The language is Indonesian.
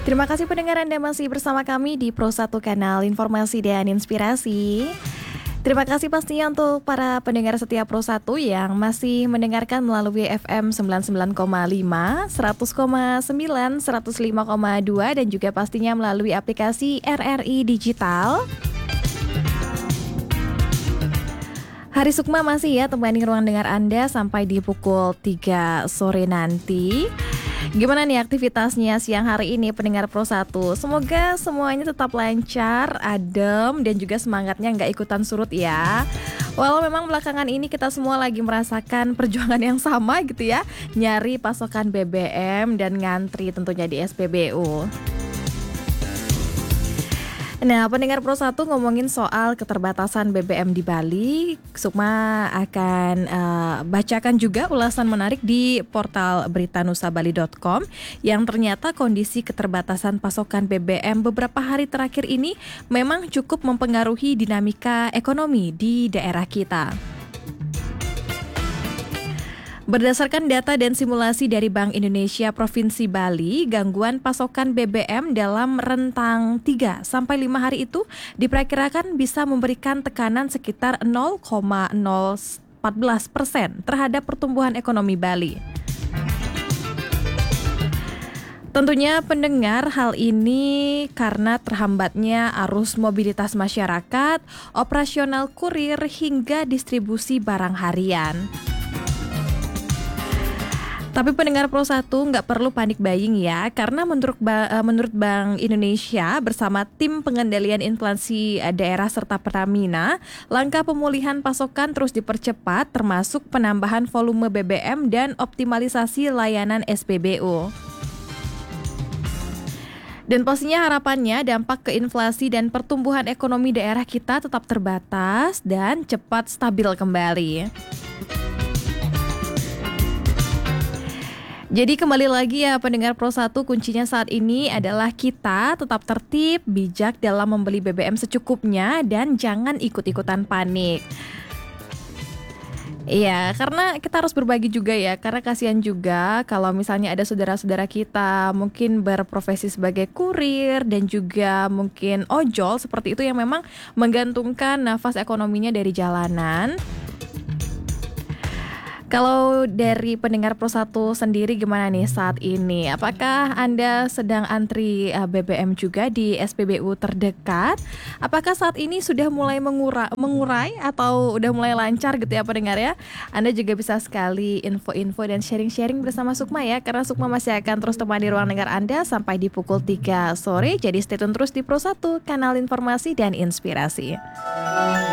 Terima kasih pendengar Anda masih bersama kami di Pro 1 Kanal Informasi dan Inspirasi. Terima kasih pastinya untuk para pendengar setia Pro 1 yang masih mendengarkan melalui FM 99,5, 100,9, 105,2 dan juga pastinya melalui aplikasi RRI Digital. Hari Sukma masih ya temani ruang dengar Anda sampai di pukul 3 sore nanti. Gimana nih aktivitasnya siang hari ini pendengar Pro 1? Semoga semuanya tetap lancar, adem, dan juga semangatnya nggak ikutan surut ya. Walau memang belakangan ini kita semua lagi merasakan perjuangan yang sama gitu ya, nyari pasokan BBM dan ngantri tentunya di SPBU. Nah, pendengar Pro 1 ngomongin soal keterbatasan BBM di Bali, Sukma akan bacakan juga ulasan menarik di portal beritanusabali.com yang ternyata kondisi keterbatasan pasokan BBM beberapa hari terakhir ini memang cukup mempengaruhi dinamika ekonomi di daerah kita. Berdasarkan data dan simulasi dari Bank Indonesia Provinsi Bali, gangguan pasokan BBM dalam rentang 3-5 hari itu diperkirakan bisa memberikan tekanan sekitar 0,014% terhadap pertumbuhan ekonomi Bali. Tentunya pendengar hal ini karena terhambatnya arus mobilitas masyarakat, operasional kurir hingga distribusi barang harian. Tapi pendengar Pro 1 nggak perlu panik buying ya, karena menurut Bank Indonesia bersama tim pengendalian inflasi daerah serta Pertamina, langkah pemulihan pasokan terus dipercepat termasuk penambahan volume BBM dan optimalisasi layanan SPBU. Dan pastinya harapannya dampak ke inflasi dan pertumbuhan ekonomi daerah kita tetap terbatas dan cepat stabil kembali. Jadi kembali lagi ya pendengar Pro 1, kuncinya saat ini adalah kita tetap tertib, bijak dalam membeli BBM secukupnya dan jangan ikut-ikutan panik. Iya, karena kita harus berbagi juga ya, karena kasihan juga kalau misalnya ada saudara-saudara kita mungkin berprofesi sebagai kurir dan juga mungkin ojol seperti itu yang memang menggantungkan nafas ekonominya dari jalanan. Kalau dari pendengar Pro 1 sendiri gimana nih saat ini? Apakah Anda sedang antri BBM juga di SPBU terdekat? Apakah saat ini sudah mulai mengurai atau udah mulai lancar gitu ya pendengar ya? Anda juga bisa sekali info-info dan sharing-sharing bersama Sukma ya, karena Sukma masih akan terus temani ruang dengar Anda sampai di pukul 3 sore. Jadi stay tune terus di Pro 1, kanal informasi dan inspirasi.